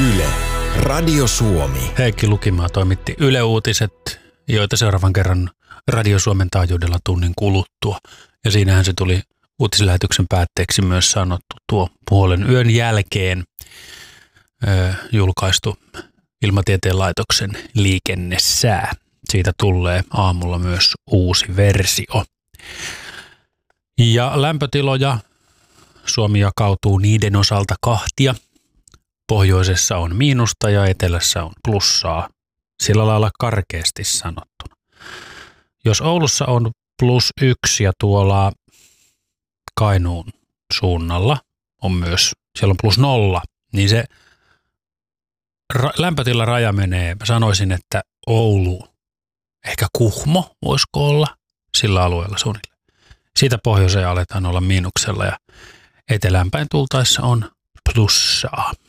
Yle, Radio Suomi. Heikki Lukimaa toimitti Yle Uutiset, joita seuraavan kerran Radio Suomen taajuudella tunnin kuluttua. Ja siinähän se tuli uutislähetyksen päätteeksi myös sanottu tuo puolen yön jälkeen julkaistu Ilmatieteen laitoksen liikennesää. Siitä tulee aamulla myös uusi versio. Ja lämpötiloja Suomi jakautuu niiden osalta kahtia. Pohjoisessa on miinusta ja etelässä on plussaa, sillä lailla karkeasti sanottuna. Jos Oulussa on +1 ja tuolla Kainuun suunnalla on myös, siellä on +0, niin se lämpötilaraja menee, mä sanoisin, että Oulu, ehkä Kuhmo voisiko olla sillä alueella suunnilleen. Siitä pohjoiseen aletaan olla miinuksella ja eteläänpäin tultaessa on plussaa.